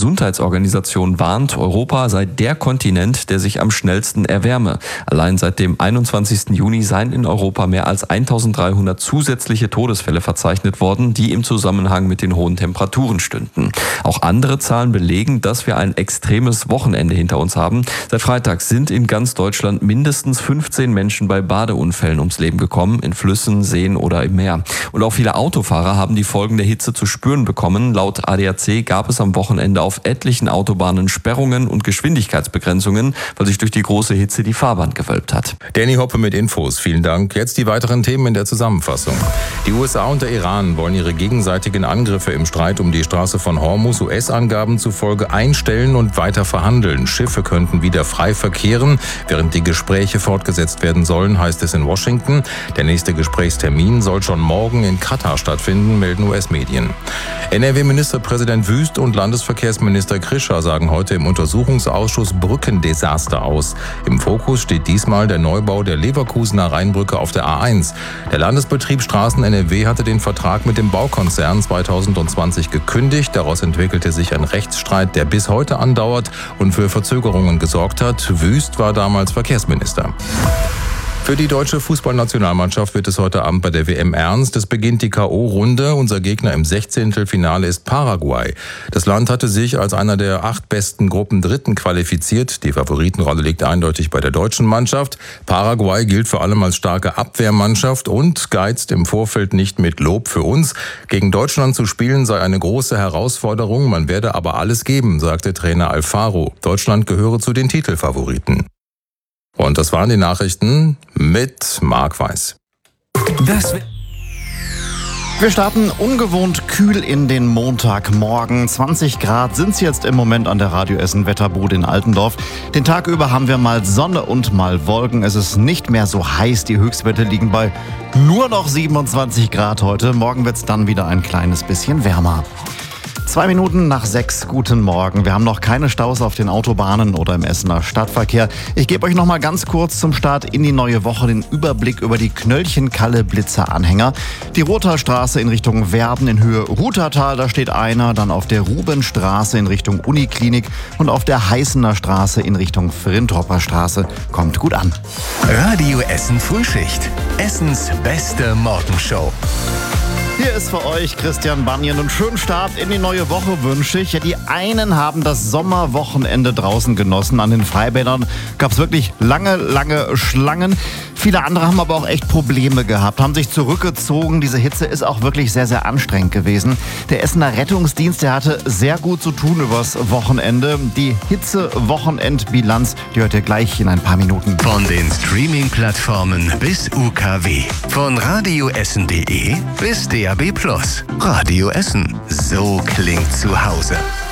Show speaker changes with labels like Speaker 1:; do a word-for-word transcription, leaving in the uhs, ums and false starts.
Speaker 1: Weltgesundheitsorganisation warnt, Europa sei der Kontinent, der sich am schnellsten erwärme. Allein seit dem einundzwanzigsten Juni seien in Europa mehr als eintausenddreihundert zusätzliche Todesfälle verzeichnet worden, die im Zusammenhang mit den hohen Temperaturen stünden. Auch andere Zahlen belegen, dass wir ein extremes Wochenende hinter uns haben. Seit Freitag sind in ganz Deutschland mindestens fünfzehn Menschen bei Badeunfällen ums Leben gekommen, in Flüssen, Seen oder im Meer. Und auch viele Autofahrer haben die Folgen der Hitze zu spüren bekommen. Laut A D A C gab es am Wochenende auf etlichen Autobahnen Sperrungen und Geschwindigkeitsbegrenzungen, weil sich durch die große Hitze die Fahrbahn gewölbt hat.
Speaker 2: Danny Hoppe mit Infos. Vielen Dank. Jetzt die weiteren Themen in der Zusammenfassung. Die U S A und der Iran wollen ihre gegenseitigen Angriffe im Streit um die Straße von Hormuz U S-Angaben zufolge einstellen und weiter verhandeln. Schiffe könnten wieder frei verkehren, während die Gespräche fortgesetzt werden sollen, heißt es in Washington. Der nächste Gesprächstermin soll schon morgen in Katar stattfinden, melden U S-Medien. N R W-Ministerpräsident Wüst und Landesverkehrsminister Krischer sagen heute im Untersuchungsausschuss Brückendesaster aus. Im Fokus steht diesmal der Neubau der Leverkusener Rheinbrücke auf der A eins. Der Landesbetrieb Straßen N R W hatte den Vertrag mit dem Baukonzern zweitausendzwanzig gekündigt. Daraus entwickelte sich ein Rechtsstreit, der bis heute andauert und für Verzögerungen gesorgt hat. Wüst war damals Verkehrsminister. Für die deutsche Fußballnationalmannschaft wird es heute Abend bei der W M ernst. Es beginnt die K O-Runde. Unser Gegner im Sechzehntelfinale ist Paraguay. Das Land hatte sich als einer der acht besten Gruppendritten qualifiziert. Die Favoritenrolle liegt eindeutig bei der deutschen Mannschaft. Paraguay gilt vor allem als starke Abwehrmannschaft und geizt im Vorfeld nicht mit Lob für uns. Gegen Deutschland zu spielen sei eine große Herausforderung. Man werde aber alles geben, sagte Trainer Alfaro. Deutschland gehöre zu den Titelfavoriten. Und das waren die Nachrichten mit Marc Weiß.
Speaker 3: Das Wir starten ungewohnt kühl in den Montagmorgen. zwanzig Grad sind es jetzt im Moment an der Radio Essen Wetterbude in Altendorf. Den Tag über haben wir mal Sonne und mal Wolken. Es ist nicht mehr so heiß. Die Höchstwerte liegen bei nur noch siebenundzwanzig Grad heute. Morgen wird es dann wieder ein kleines bisschen wärmer. Zwei Minuten nach sechs, guten Morgen. Wir haben noch keine Staus auf den Autobahnen oder im Essener Stadtverkehr. Ich gebe euch noch mal ganz kurz zum Start in die neue Woche den Überblick über die Knöllchen-Kalle-Blitzer-Anhänger. Die Rothaarstraße in Richtung Werben in Höhe Ruthertal, da steht einer. Dann auf der Rubenstraße in Richtung Uniklinik und auf der Heißener Straße in Richtung Frintropper Straße. Kommt gut an.
Speaker 4: Radio Essen Frühschicht. Essens beste Morgenshow.
Speaker 3: Hier ist für euch Christian Banjen und schönen Start in die neue Woche wünsche ich. Ja, die einen haben das Sommerwochenende draußen genossen. An den Freibädern gab es wirklich lange, lange Schlangen. Viele andere haben aber auch echt Probleme gehabt, haben sich zurückgezogen. Diese Hitze ist auch wirklich sehr, sehr anstrengend gewesen. Der Essener Rettungsdienst, der hatte sehr gut zu tun übers Wochenende. Die Hitze-Wochenendbilanz, die hört ihr gleich in ein paar Minuten.
Speaker 4: Von den Streaming-Plattformen bis U K W. Von radioessen punkt de bis D A B plus. Radio Essen. So klingt zu Hause.